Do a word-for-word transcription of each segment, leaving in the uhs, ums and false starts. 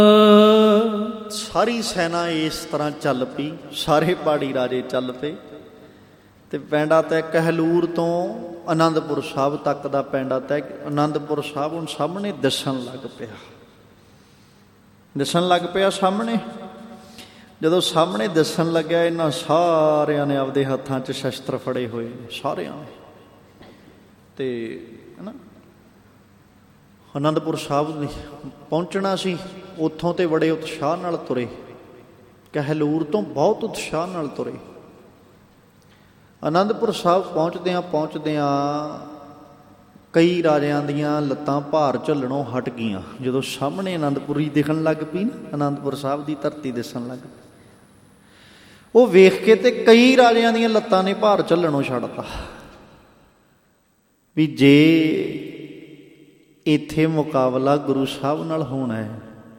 ਸਾਰੀ ਸੈਨਾ ਇਸ ਤਰ੍ਹਾਂ ਚੱਲ ਪਈ, ਸਾਰੇ ਪਹਾੜੀ ਰਾਜੇ ਚੱਲ ਪਏ ਤੇ ਪੈਂਡਾ ਤੈ ਕਹਿਲੂਰ ਤੋਂ ਆਨੰਦਪੁਰ ਸਾਹਿਬ ਤੱਕ ਦਾ ਪੈਂਡਾ ਤੈ ਆਨੰਦਪੁਰ ਸਾਹਿਬ ਹੁਣ ਸਾਹਮਣੇ ਦਿਸਣ ਲੱਗ ਪਿਆ ਦਿਸਣ ਲੱਗ ਪਿਆ ਸਾਹਮਣੇ। ਜਦੋਂ ਸਾਹਮਣੇ ਦਿਸਣ ਲੱਗਿਆ, ਇਹਨਾਂ ਸਾਰਿਆਂ ਨੇ ਆਪਦੇ ਹੱਥਾਂ 'ਚ ਸ਼ਸਤਰ ਫੜੇ ਹੋਏ ਨੇ ਸਾਰਿਆਂ ਨੇ, ਤੇ ਹੈ ਨਾ ਆਨੰਦਪੁਰ ਸਾਹਿਬ ਪਹੁੰਚਣਾ ਸੀ। ਉੱਥੋਂ ਤੇ ਬੜੇ ਉਤਸ਼ਾਹ ਨਾਲ ਤੁਰੇ, ਕਹਿਲੂਰ ਤੋਂ ਬਹੁਤ ਉਤਸ਼ਾਹ ਨਾਲ ਤੁਰੇ। ਆਨੰਦਪੁਰ ਸਾਹਿਬ ਪਹੁੰਚਦਿਆਂ ਪਹੁੰਚਦਿਆਂ ਕਈ ਰਾਜਿਆਂ ਦੀਆਂ ਲੱਤਾਂ ਭਾਰ ਝੱਲਣੋਂ ਹਟ ਗਈਆਂ। ਜਦੋਂ ਸਾਹਮਣੇ ਆਨੰਦਪੁਰੀ ਦਿਖਣ ਲੱਗ ਪਈ ਨਾ, ਆਨੰਦਪੁਰ ਸਾਹਿਬ ਦੀ ਧਰਤੀ ਦਿਸਣ ਲੱਗ ਪਈ, ਉਹ ਵੇਖ ਕੇ ਤੇ ਕਈ ਰਾਜਿਆਂ ਦੀਆਂ ਲੱਤਾਂ ਨੇ ਭਾਰ ਝੱਲਣੋਂ ਛੱਡਤਾ ਵੀ ਜੇ ਇੱਥੇ ਮੁਕਾਬਲਾ ਗੁਰੂ ਸਾਹਿਬ ਨਾਲ ਹੋਣਾ ਹੈ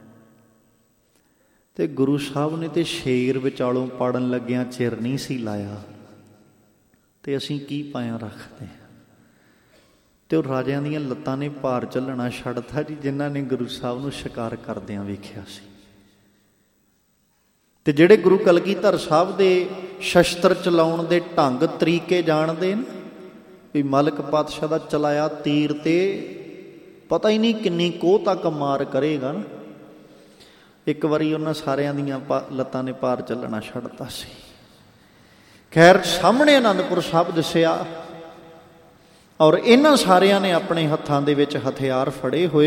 ਤੇ ਗੁਰੂ ਸਾਹਿਬ ਨੇ ਤੇ ਸ਼ੇਰ ਵਿਚਾਲੋਂ ਪਾੜਨ ਲੱਗਿਆਂ ਚਿਰ ਨਹੀਂ ਸੀ ਲਾਇਆ, ਤੇ ਅਸੀਂ ਕੀ ਪਾਇਆ ਰੱਖਦੇ ਹਾਂ। ਤੇ ਉਹ ਰਾਜਿਆਂ ਦੀਆਂ ਲੱਤਾਂ ਨੇ ਭਾਰ ਝੱਲਣਾ ਛੱਡਤਾ ਜੀ, ਜਿਨ੍ਹਾਂ ਨੇ ਗੁਰੂ ਸਾਹਿਬ ਨੂੰ ਸ਼ਿਕਾਰ ਕਰਦਿਆਂ ਵੇਖਿਆ ਸੀ। ਤੇ ਜਿਹੜੇ ਗੁਰੂ ਕਲਗੀਧਰ ਸਾਹਿਬ ਦੇ ਸ਼ਸਤਰ ਚਲਾਉਣ ਦੇ ਢੰਗ ਤਰੀਕੇ ਜਾਣਦੇ ਨੇ ਵੀ ਮਲਕ ਪਾਤਸ਼ਾਹ ਦਾ ਚਲਾਇਆ ਤੀਰ ਤੇ ਪਤਾ ਹੀ ਨਹੀਂ ਕਿੰਨੀ ਕੋਹ ਤੱਕ ਮਾਰ ਕਰੇਗਾ ਨਾ, ਇੱਕ ਵਾਰੀ ਉਹਨਾਂ ਸਾਰਿਆਂ ਦੀਆਂ ਪਾ ਲੱਤਾਂ ਨੇ ਭਾਰ ਚੱਲਣਾ ਛੱਡਤਾ ਸੀ। ਖੈਰ ਸਾਹਮਣੇ ਆਨੰਦਪੁਰ ਸਾਹਿਬ ਦਿਸਿਆ, ਔਰ ਇਹਨਾਂ ਸਾਰਿਆਂ ਨੇ ਆਪਣੇ ਹੱਥਾਂ ਦੇ ਵਿੱਚ ਹਥਿਆਰ ਫੜੇ ਹੋਏ